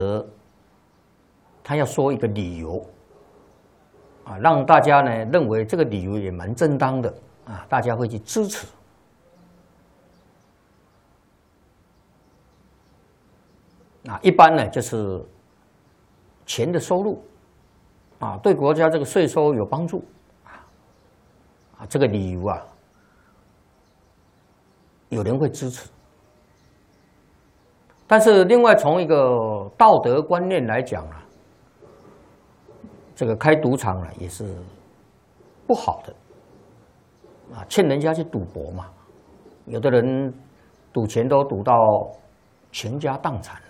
他要说一个理由啊，让大家呢认为这个理由也蛮正当的啊，大家会去支持。啊，一般呢就是钱的收入啊，对国家这个税收有帮助啊，这个理由啊，有人会支持。但是另外从一个道德观念来讲啊，这个开赌场也是不好的啊，欠人家去赌博嘛，有的人赌钱都赌到倾家荡产了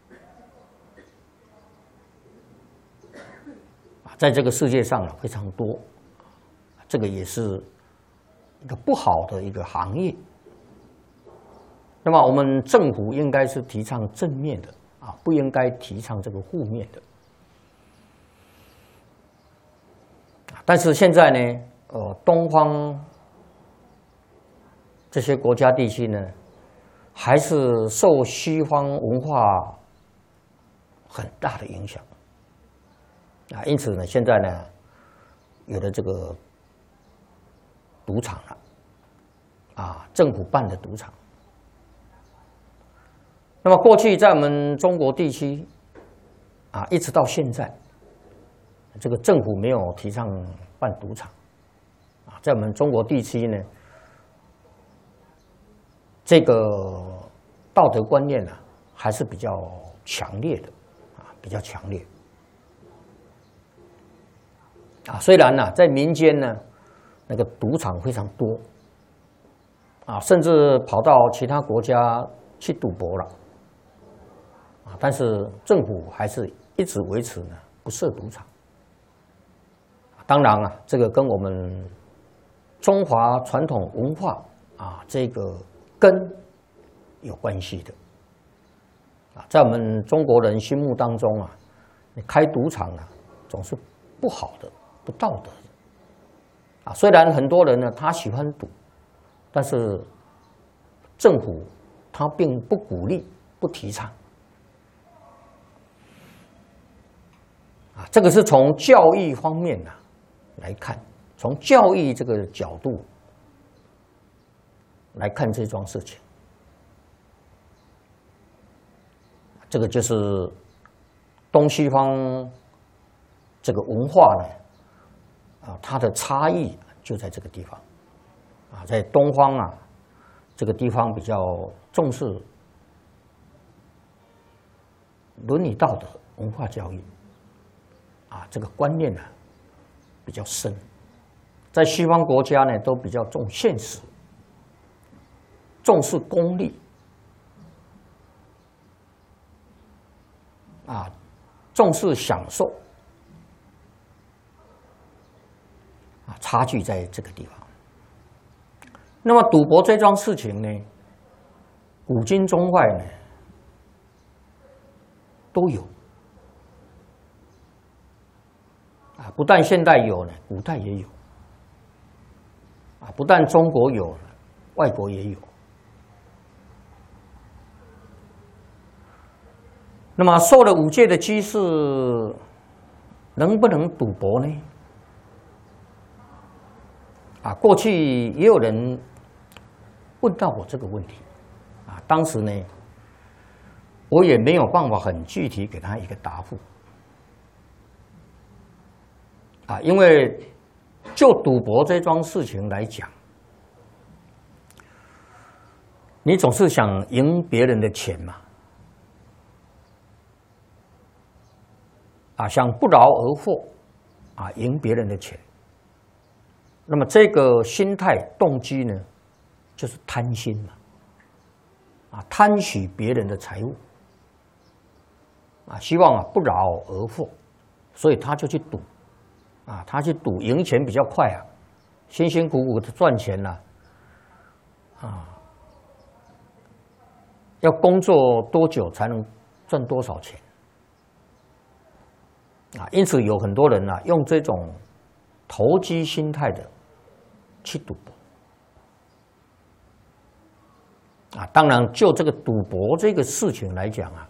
啊，在这个世界上非常多，这个也是一个不好的一个行业。那么我们政府应该是提倡正面的啊，不应该提倡这个负面的。但是现在呢，东方这些国家地区呢，还是受西方文化很大的影响啊，因此呢，现在呢，有了这个赌场了啊，政府办的赌场。那么过去在我们中国地区啊，一直到现在，这个政府没有提倡办赌场啊，在我们中国地区呢，这个道德观念呢还是比较强烈的啊，比较强烈啊。虽然呢，在民间呢，那个赌场非常多啊，甚至跑到其他国家去赌博了。但是政府还是一直维持呢不设赌场。当然啊，这个跟我们中华传统文化啊这个根有关系的啊，在我们中国人心目当中啊，你开赌场啊总是不好的、不道德的啊。虽然很多人呢他喜欢赌，但是政府他并不鼓励、不提倡。这个是从教育方面来看，从教育这个角度来看这桩事情，这个就是东西方这个文化呢，啊，它的差异就在这个地方，啊，在东方啊这个地方比较重视伦理道德、文化教育。啊，这个观念呢比较深，在西方国家呢都比较重现实，重视功利，啊，重视享受，啊，差距在这个地方。那么赌博这桩事情呢，古今中外呢都有。啊，不但现代有呢，古代也有。啊，不但中国有，外国也有。那么受了5戒的居士，能不能赌博呢？啊，过去也有人问到我这个问题，啊，当时呢，我也没有办法很具体给他一个答复。啊，因为就赌博这桩事情来讲，你总是想赢别人的钱嘛，啊，想不劳而获，啊，赢别人的钱。那么这个心态动机呢，就是贪心嘛，啊，贪取别人的财物，啊，希望不劳而获，所以他就去赌。啊，他去赌赢钱比较快啊，辛辛苦苦的赚钱了，啊，要工作多久才能赚多少钱？啊，因此有很多人用这种投机心态的去赌博。啊，当然就这个赌博这个事情来讲啊，